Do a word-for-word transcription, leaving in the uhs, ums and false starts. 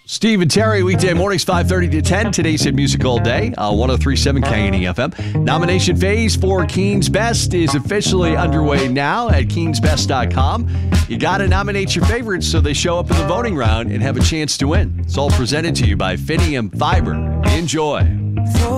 Steve and Terry, weekday mornings, five thirty to ten. Today's hit music all day, uh, one oh three point seven K N E F M. Nomination phase for Keen's Best is officially underway now at keens best dot com. You got to nominate your favorites so they show up in the voting round and have a chance to win. It's all presented to you by Finium Fiber. Enjoy.